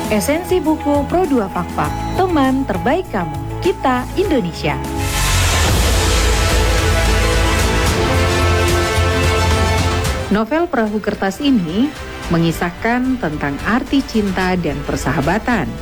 Esensi buku Pro2 Fakfak, teman terbaik kamu, kita Indonesia. Novel Perahu Kertas ini mengisahkan tentang arti cinta dan persahabatan.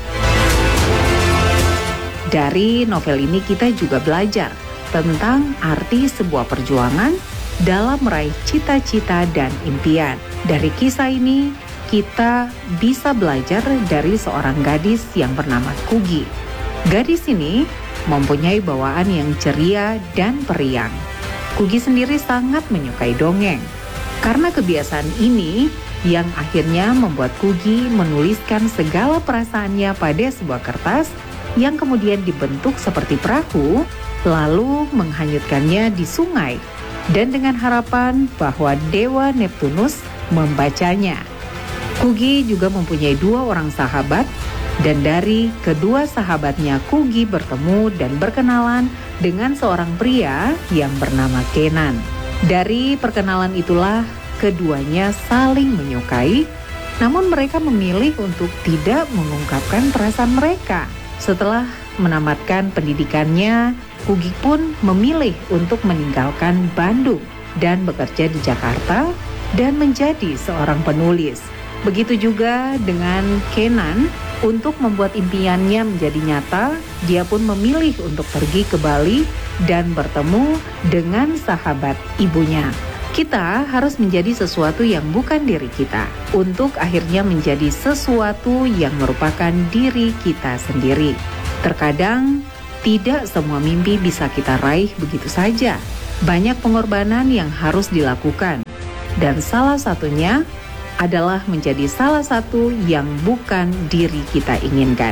Dari novel ini kita juga belajar tentang arti sebuah perjuangan dalam meraih cita-cita dan impian. Dari kisah ini, kita bisa belajar dari seorang gadis yang bernama Kugi. Gadis ini mempunyai bawaan yang ceria dan periang. Kugi sendiri sangat menyukai dongeng. Karena kebiasaan ini yang akhirnya membuat Kugi menuliskan segala perasaannya pada sebuah kertas yang kemudian dibentuk seperti perahu, lalu menghanyutkannya di sungai, dan dengan harapan bahwa Dewa Neptunus membacanya. Kugi juga mempunyai 2 orang sahabat, dan dari kedua sahabatnya Kugi bertemu dan berkenalan dengan seorang pria yang bernama Kenan. Dari perkenalan itulah keduanya saling menyukai, namun mereka memilih untuk tidak mengungkapkan perasaan mereka. Setelah menamatkan pendidikannya, Kugi pun memilih untuk meninggalkan Bandung dan bekerja di Jakarta dan menjadi seorang penulis. Begitu juga dengan Kenan, untuk membuat impiannya menjadi nyata, dia pun memilih untuk pergi ke Bali dan bertemu dengan sahabat ibunya. Kita harus menjadi sesuatu yang bukan diri kita, untuk akhirnya menjadi sesuatu yang merupakan diri kita sendiri. Terkadang, tidak semua mimpi bisa kita raih begitu saja. Banyak pengorbanan yang harus dilakukan, dan salah satunya adalah menjadi salah satu yang bukan diri kita inginkan.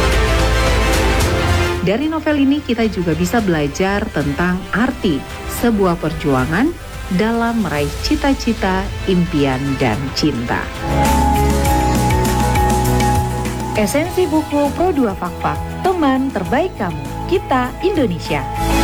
Dari novel ini kita juga bisa belajar tentang arti sebuah perjuangan dalam meraih cita-cita, impian, dan cinta. Esensi buku Pro2 Fakfak, teman terbaik kamu, kita Indonesia.